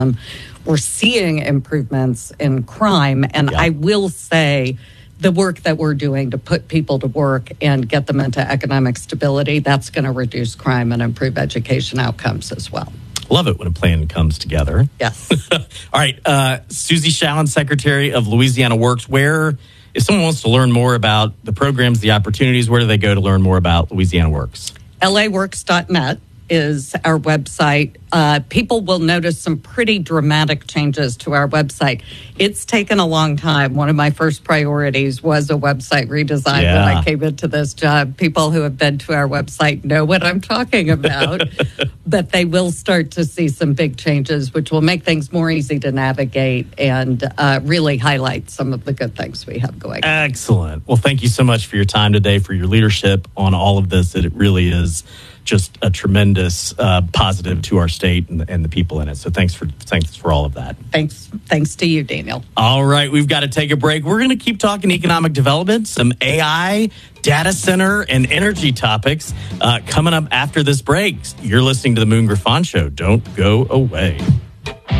we're seeing improvements in crime. And I will say the work that we're doing to put people to work and get them into economic stability, that's going to reduce crime and improve education outcomes as well. Love it when a plan comes together. Yes. All right. Susie Shallon, Secretary of Louisiana Works. Where, if someone wants to learn more about the programs, the opportunities, where do they go to learn more about Louisiana Works? LAWorks.net is our website. People will notice some pretty dramatic changes to our website. It's taken a long time. One of my first priorities was a website redesign when I came into this job. People who have been to our website know what I'm talking about, but they will start to see some big changes, which will make things more easy to navigate and really highlight some of the good things we have going on. Excellent. Well, thank you so much for your time today, for your leadership on all of this. It really is just a tremendous positive to our state and the people in it. So thanks for all of that. Thanks to you, Daniel. All right, we've got to take a break. We're going to keep talking economic development, some AI, data center, and energy topics coming up after this break. You're listening to the Moon Griffon Show. Don't go away.